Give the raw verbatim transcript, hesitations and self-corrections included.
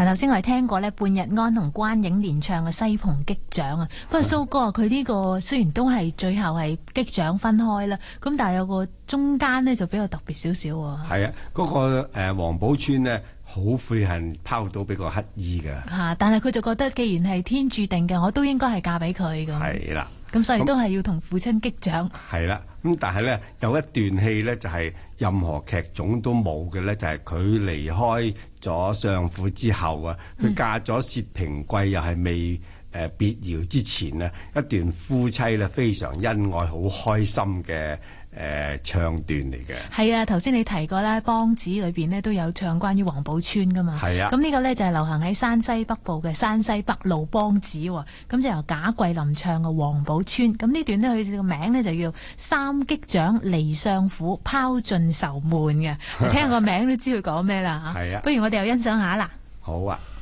頭先我哋聽過咧，半日安同關影連唱嘅《西蓬擊掌》啊。不過蘇哥啊，佢呢個雖然都係最後係擊掌分開啦，咁但係有個中間咧就比較特別少少喎。 係啊，嗰、那個誒王寶釧呢，好悔恨拋到俾個乞兒㗎。 嚇！但係佢就覺得，既然係天注定嘅，我都應該係嫁俾佢咁。 係啦。 咁所以都係要同父親擊掌。 係啦，咁但係咧有一段戲咧就係、是、任何劇種都冇嘅咧，就係佢離開咗相府之後啊，佢嫁咗薛平貴又係未誒、呃、別窯之前啊，一段夫妻咧非常恩愛、好開心嘅。誒、呃、唱段嚟嘅。係啊，頭先你提過咧，梆子裏邊咧都有唱關於王寶釧噶嘛。 係啊。咁呢個咧就係、是、流行喺山西北部嘅山西北路梆子喎。咁就由賈桂林唱嘅王寶釧。咁呢段咧佢個名咧就叫三擊掌離相府拋盡愁悶嘅。你聽個名都知佢講咩啦嚇。係啊。不如我哋又欣賞下啦。 好啊。